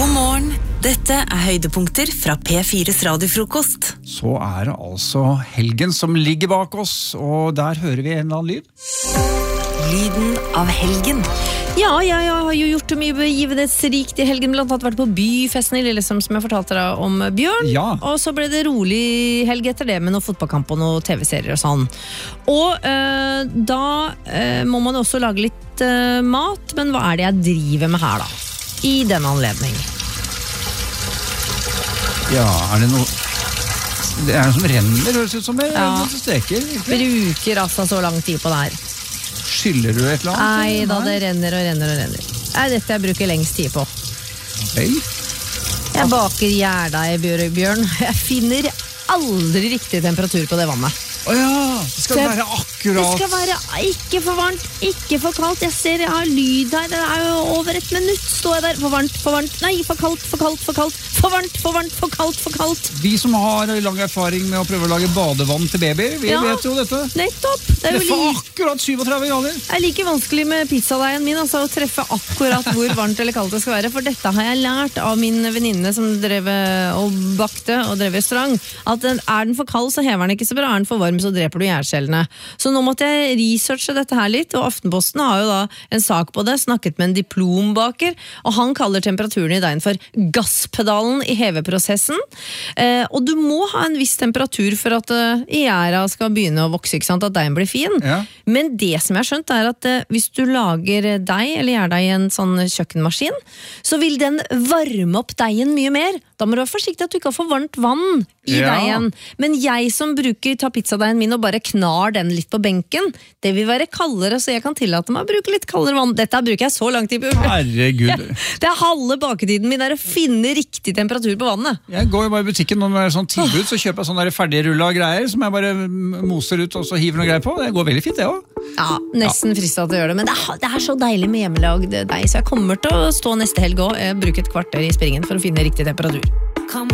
God morgen, dette høydepunkter fra P4's radiofrokost. Så det altså helgen som ligger bak oss, og der hører vi en eller annen lyd. Lyden av helgen. Ja, jeg har jo gjort mye begivenhetsrikt i helgen, blant annet vært på byfesten i Lillestrøm, som jeg fortalte deg om, Bjørn. Ja. Og så ble det rolig helg etter det med noen fotballkamp og noen TV-serier og sånn. Og da må man også lage litt mat, men hva det jeg driver med her da? I denne anledning. Ja, det noe... Det noe som renner, høres ut som det. Ja. Det steker. Bruker altså så lang tid på det her. Skyller du et eller annet? Nei da, det renner og renner og renner. Det dette jeg bruker lengst tid på. Vel? Jeg baker gjærdeig, Bjørn. Jeg finner aldri riktig temperatur på det vannet. Åja, det skal være akkurat. Det skal være ikke for varmt, ikke for kaldt. Jeg ser jeg har lyd her, det jo over et minutt. Står jeg der, for varmt, nei, for kaldt, for kaldt, for kaldt. For varmt, for kaldt, for kaldt. Vi som har lang erfaring med å prøve å lage badevann til babyer, vi vet jo dette. Nettopp. Det for akkurat 37 grader. Det like vanskelig med pizzadeigen min, altså å treffe akkurat hvor varmt eller kaldt det skal være, for dette har jeg lært av min venninne som drev og bakte og drev restaurant, at den for kald så hever den ikke så bra, den for varm så dreper du gjærcellene. Så nå måtte jeg researche dette her litt, og Aftenposten har jo da en sak på det, snakket med en diplombaker, og han kaller temperaturen i deigen for gasspedalen i heveprosessen. Og du må ha en viss temperatur for at gjæra skal begynne å vokse, ikke sant? At deigen blir fin. Ja. Men det som jeg har skjønt at hvis du lager deig eller gjærdeig i en sånn kjøkkenmaskin, så vil den varme opp deigen mye mer. Da må du være forsiktig at du ikke har for varmt vann i deigen. Men jeg som tar pizzadeigen min og bare knar den litt på benken, det vil være kaldere, så jeg kan tillate meg å bruke litt kaldere vann. Dette bruker jeg så lang tid på. Herregud. Det halve baketiden min å finne riktig temperatur på vannet. Jeg går jo bare i butikken når det sånn tilbud, så kjøper jeg sånne ferdigrullet greier som jeg bare moser ut og så hiver noe greier på. Det går veldig fint det også. Ja, nesten fristet til å gjøre det, men det så deilig med hjemmelagd deig, så jeg kommer til å stå neste helg også, bruke et kvarter i springen for å finne riktig temperatur.